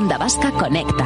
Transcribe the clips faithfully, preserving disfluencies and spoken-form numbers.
Onda Vasca Conecta.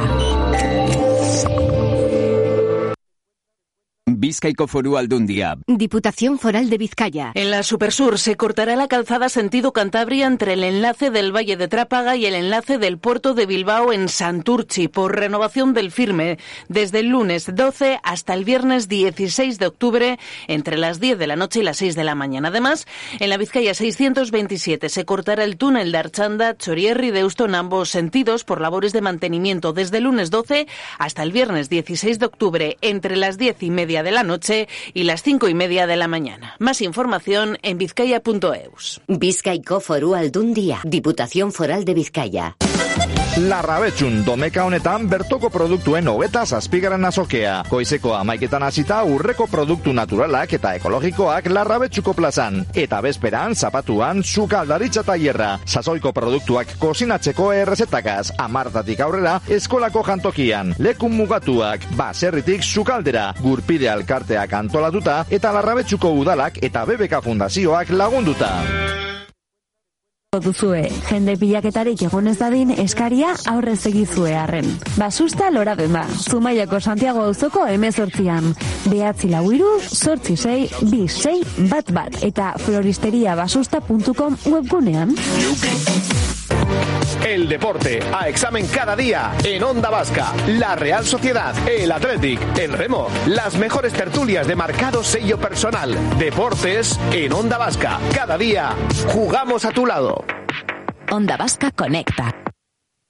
Bizkaiko Foru Aldundia. Diputación Foral de Vizcaya. En la Supersur se cortará la calzada sentido Cantabria entre el enlace del Valle de Trápaga y el enlace del puerto de Bilbao en Santurchi por renovación del firme desde el lunes doce hasta el viernes dieciséis de octubre entre las diez de la noche y las seis de la mañana. Además, en la Vizcaya seiscientos veintisiete se cortará el túnel de Archanda, Chorierri y Deusto en ambos sentidos por labores de mantenimiento desde el lunes doce hasta el viernes dieciséis de octubre entre las diez y media de la noche y las cinco y media de la mañana. Más información en bizkaia punto eus. Bizkaiko Foru Aldundia, Diputación Foral de Vizcaya. Larrabetxun domeka honetan bertoko produktuen hogeta zazpigaren azokea. Goizeko amaiketan hasita urreko produktu naturalak eta ekologikoak Larrabetxuko plazan. Eta bezperan, zapatuan, sukaldaritza tailerra. Sasoiko produktuak kozinatzeko errezetakaz. Amartatik aurrera, eskolako jantokian. Lekun mugatuak, baserritik sukaldera. Gurpide alkarteak antolatuta eta Larrabetxuko udalak eta B B K fundazioak lagunduta. Duzue, jende pilaketarik egon ez dadin eskaria aurrez egizue arren. Basusta lora bema, Zumaiako Santiago auzoko emezortzian. Behatzi lau hiru, zortzi sei, bi sei, bat bat eta floristeriabasusta puntu com webgunean. El deporte a examen cada día en Onda Vasca. La Real Sociedad, el Athletic, el Remo, las mejores tertulias de marcado sello personal. Deportes en Onda Vasca. Cada día jugamos a tu lado. Onda Vasca Conecta.